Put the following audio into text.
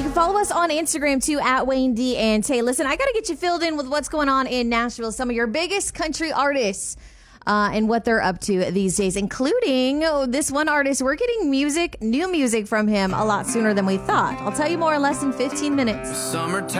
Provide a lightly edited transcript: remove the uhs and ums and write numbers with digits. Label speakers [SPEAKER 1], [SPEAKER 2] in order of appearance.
[SPEAKER 1] can follow us on Instagram too at Wayne D and Tay. Listen, I got to get you filled in with what's going on in Nashville. Some of your biggest country artists and what they're up to these days, including this one artist. We're getting new music from him a lot sooner than we thought. I'll tell you more in less than 15 minutes.